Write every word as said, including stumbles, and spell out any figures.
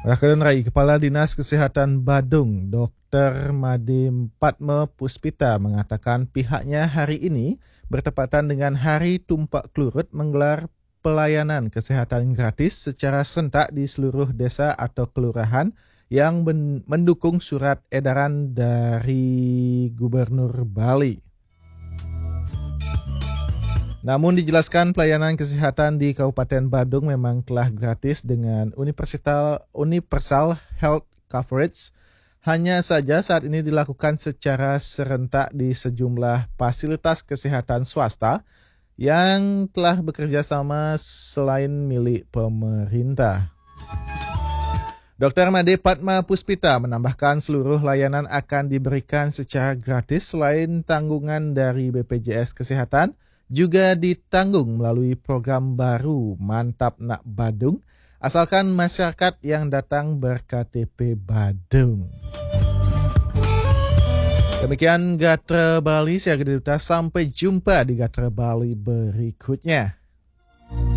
Rakan Rai, Kepala Dinas Kesihatan Badung, doktor Madim Padma Puspita mengatakan pihaknya hari ini bertepatan dengan Hari Tumpak Klurut menggelar pelayanan kesihatan gratis secara serentak di seluruh desa atau kelurahan yang mendukung surat edaran dari Gubernur Bali. Namun dijelaskan pelayanan kesehatan di Kabupaten Badung memang telah gratis dengan universal, universal health coverage. Hanya saja saat ini dilakukan secara serentak di sejumlah fasilitas kesehatan swasta yang telah bekerja sama selain milik pemerintah. doktor Made Padma Puspita menambahkan seluruh layanan akan diberikan secara gratis selain tanggungan dari B P J S Kesehatan, juga ditanggung melalui program baru Mantap Nak Badung, asalkan masyarakat yang datang ber-K T P Badung. Demikian Gatra Bali, saya Gede Duta. Sampai jumpa di Gatra Bali berikutnya.